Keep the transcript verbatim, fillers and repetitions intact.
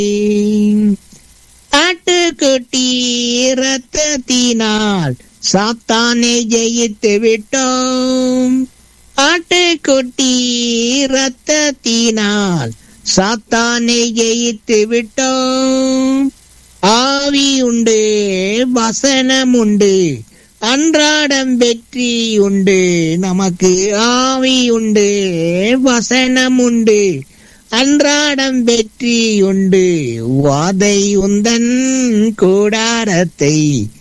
ஆட்டுக்குட்டி இரத்தத்தினால் சாத்தானை ஜெயித்து விட்டோம். ஆட்டுக்குட்டி இரத்தத்தினால் சாத்தானை ஜெயித்து விட்டோம். ஆவி உண்டு, வசனம் உண்டு, அன்றாடம் வெற்றி உண்டு. நமக்கு ஆவி உண்டு, வசனம் உண்டு, அன்றாடம் வெற்றி உண்டு. வாதை உந்தன் கூடாரத்தை